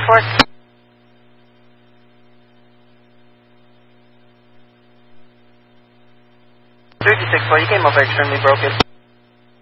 Force. 36, well, you came over extremely broken.